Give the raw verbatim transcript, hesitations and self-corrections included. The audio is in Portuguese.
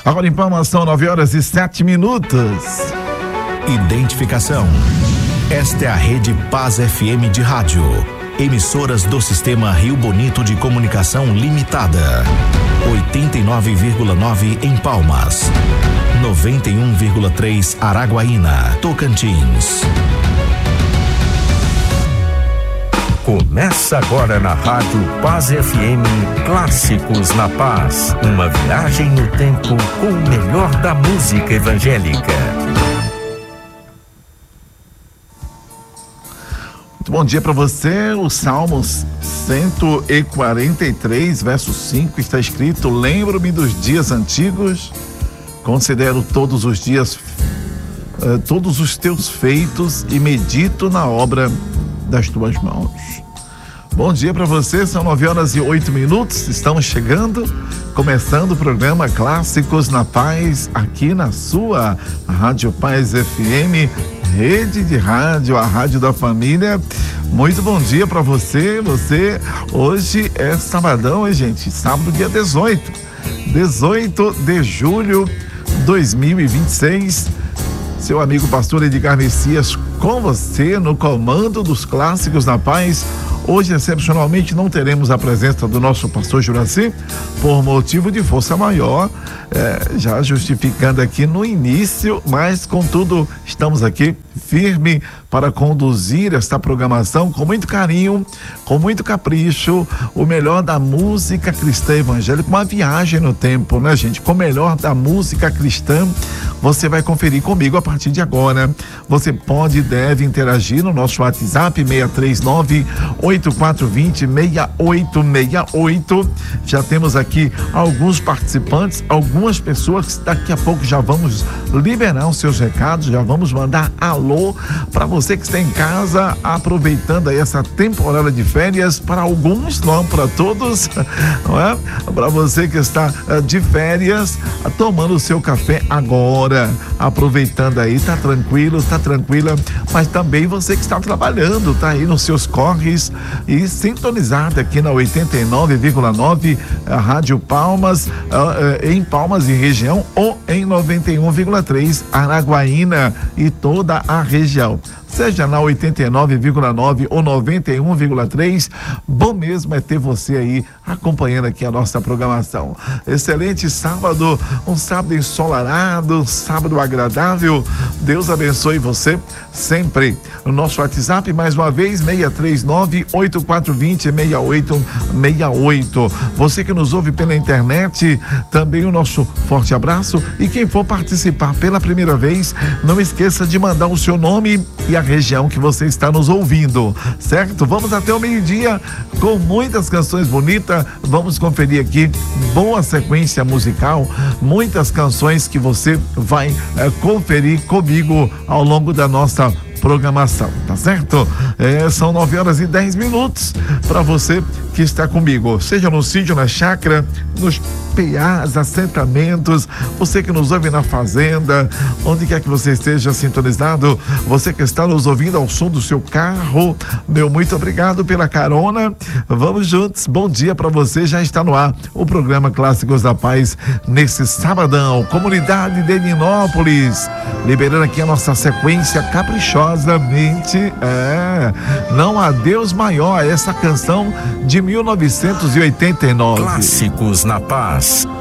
Agora em Palmas são nove horas e sete minutos. Identificação. Esta é a Rede Paz F M de rádio. Emissoras do Sistema Rio Bonito de Comunicação Limitada. oitenta e nove vírgula nove em Palmas. noventa e um vírgula três Araguaína, Tocantins. Começa agora na Rádio Paz F M, Clássicos na Paz. Uma viagem no tempo com o melhor da música evangélica. Muito bom dia para você. O Salmos cento e quarenta e três, verso cinco, está escrito: lembro-me dos dias antigos, considero todos os dias, uh, todos os teus feitos e medito na obra das tuas mãos. Bom dia para você, são nove horas e oito minutos, estamos chegando, começando o programa Clássicos na Paz, aqui na sua Rádio Paz F M, rede de rádio, a rádio da família. Muito bom dia para você, você, hoje é sabadão, hein, gente? Sábado, dia dezoito, dezoito de julho de dois mil e vinte e seis. Seu amigo pastor Edgar Messias com você no comando dos Clássicos na Paz. Hoje, excepcionalmente, não teremos a presença do nosso pastor Juraci, por motivo de força maior, é, já justificando aqui no início, mas contudo, estamos aqui firme para conduzir esta programação com muito carinho, com muito capricho, o melhor da música cristã evangélica, uma viagem no tempo, né, gente? Com o melhor da música cristã, você vai conferir comigo a partir de agora. Você pode e deve interagir no nosso WhatsApp seis três nove, oito quatro dois zero, seis oito seis oito. Já temos aqui alguns participantes, algumas pessoas que daqui a pouco já vamos liberar os seus recados, já vamos mandar alô para você que está em casa, aproveitando aí essa temporada de férias, para alguns, não para todos, não é? Para você que está uh, de férias, uh, tomando o seu café agora, aproveitando aí, tá tranquilo, tá tranquila, mas também você que está trabalhando, tá aí nos seus corres e sintonizado aqui na oitenta e nove vírgula nove, a Rádio Palmas, uh, uh, em Palmas e região, ou em noventa e um vírgula três Araguaína e toda a região. Seja na oitenta e nove vírgula nove ou noventa e um vírgula três, bom mesmo é ter você aí acompanhando aqui a nossa programação. Excelente sábado, um sábado ensolarado, um sábado agradável. Deus abençoe você sempre. O nosso WhatsApp, mais uma vez, seis três nove, oito quatro dois zero, seis oito seis oito. Você que nos ouve pela internet, também o nosso forte abraço. E quem for participar pela primeira vez, não esqueça de mandar o seu nome e a região que você está nos ouvindo, certo? Vamos até o meio-dia com muitas canções bonitas. Vamos conferir aqui boa sequência musical, muitas canções que você vai é, conferir comigo ao longo da nossa programação, tá certo? É, são nove horas e dez minutos para você que está comigo, seja no sítio, na chácara, nos P As, assentamentos, você que nos ouve na fazenda, onde quer que você esteja sintonizado, você que está nos ouvindo ao som do seu carro, meu muito obrigado pela carona. Vamos juntos, bom dia para você. Já está no ar o programa Clássicos da Paz nesse sabadão, comunidade de Ninópolis, liberando aqui a nossa sequência caprichosamente. É, não há Deus maior, essa canção de mil novecentos e oitenta e nove. Clássicos na Paz,